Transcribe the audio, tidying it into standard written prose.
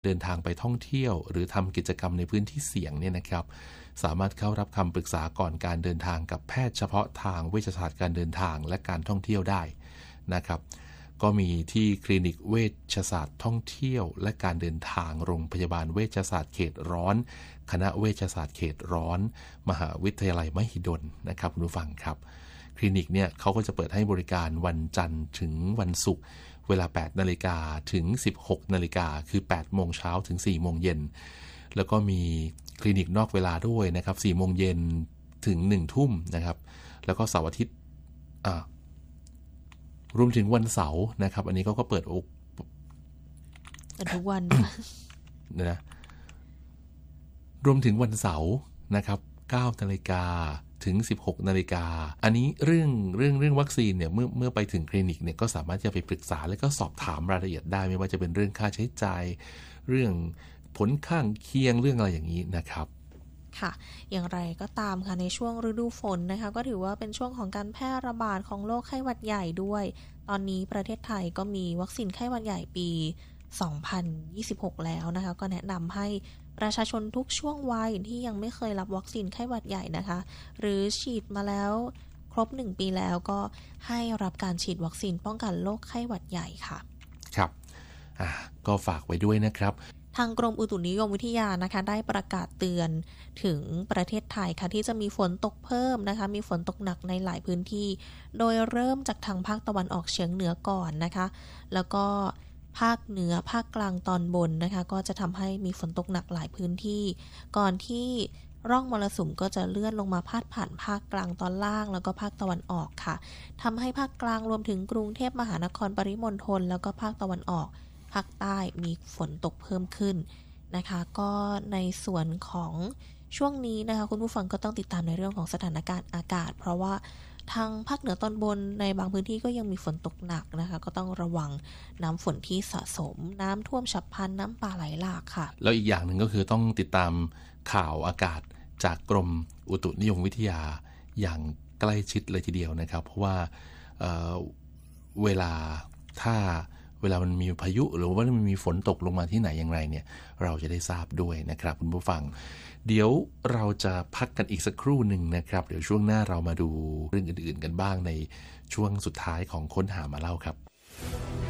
เดินทางไปท่องเที่ยวหรือทำกิจกรรมในพื้นที่เสี่ยงเนี่ยนะครับสามารถเข้ารับคำปรึกษาก่อนการเดินทางกับแพทย์เฉพาะทางเวชศาสตร์การเดินทางและการท่องเที่ยวได้นะครับก็มีที่คลินิกเวชศาสตร์ท่องเที่ยวและการเดินทางโรงพยาบาลเวชศาสตร์เขตร้อนคณะเวชศาสตร์เขตร้อนมหาวิทยาลัยมหิดลนะครับคุณผู้ฟังครับคลินิกเนี่ยเขาก็จะเปิดให้บริการวันจันทร์ถึงวันศุกร์เวลา 8 นาฬิกาถึง 16 นาฬิกาคือ 8 โมงเช้าถึง 4 โมงเย็นแล้วก็มีคลินิกนอกเวลาด้วยนะครับ 4 โมงเย็นถึง 1 ทุ่มนะครับแล้วก็เสาร์อาทิตย์รวมถึงวันเสาร์นะครับอันนี้เขาก็เปิดทุกวันนะรวมถึงวันเสาร์นะครับ 9 นาฬิกาถึง 16 นาฬิกาอันนี้เรื่องวัคซีนเนี่ยเมื่อไปถึงคลินิกเนี่ยก็สามารถจะไปปรึกษาและก็สอบถามรายละเอียดได้ไม่ว่าจะเป็นเรื่องค่าใช้จ่ายเรื่องผลข้างเคียงเรื่องอะไรอย่างนี้นะครับค่ะอย่างไรก็ตามค่ะในช่วงฤดูฝนนะคะก็ถือว่าเป็นช่วงของการแพร่ระบาดของโรคไข้หวัดใหญ่ด้วยตอนนี้ประเทศไทยก็มีวัคซีนไข้หวัดใหญ่ปี2026แล้วนะคะก็แนะนำให้ประชาชนทุกช่วงวัยที่ยังไม่เคยรับวัคซีนไข้หวัดใหญ่นะคะหรือฉีดมาแล้วครบ1ปีแล้วก็ให้รับการฉีดวัคซีนป้องกันโรคไข้หวัดใหญ่ค่ะครับก็ฝากไว้ด้วยนะครับทางกรมอุตุนิยมวิทยานะคะได้ประกาศเตือนถึงประเทศไทยค่ะที่จะมีฝนตกเพิ่มนะคะมีฝนตกหนักในหลายพื้นที่โดยเริ่มจากทางภาคตะวันออกเฉียงเหนือก่อนนะคะแล้วก็ภาคเหนือภาคกลางตอนบนนะคะก็จะทำให้มีฝนตกหนักหลายพื้นที่ก่อนที่ร่องมรสุมก็จะเลื่อนลงมาพาดผ่านภาคกลางตอนล่างแล้วก็ภาคตะวันออกค่ะทำให้ภาคกลางรวมถึงกรุงเทพมหานครปริมณฑลแล้วก็ภาคตะวันออกภาคใต้มีฝนตกเพิ่มขึ้นนะคะก็ในส่วนของช่วงนี้นะคะคุณผู้ฟังก็ต้องติดตามในเรื่องของสถานการณ์อากาศเพราะว่าทางภาคเหนือตอนบนในบางพื้นที่ก็ยังมีฝนตกหนักนะคะก็ต้องระวังน้ำฝนที่สะสมน้ำท่วมฉับพลันน้ำป่าไหลหลากค่ะแล้วอีกอย่างหนึ่งก็คือต้องติดตามข่าวอากาศจากกรมอุตุนิยมวิทยาอย่างใกล้ชิดเลยทีเดียวนะครับเพราะว่าเวลามันมีพายุหรือว่ามันมีฝนตกลงมาที่ไหนอย่างไรเนี่ยเราจะได้ทราบด้วยนะครับคุณผู้ฟังเดี๋ยวเราจะพักกันอีกสักครู่หนึ่งนะครับเดี๋ยวช่วงหน้าเรามาดูเรื่องอื่นๆกันบ้างในช่วงสุดท้ายของค้นหามาเล่าครับ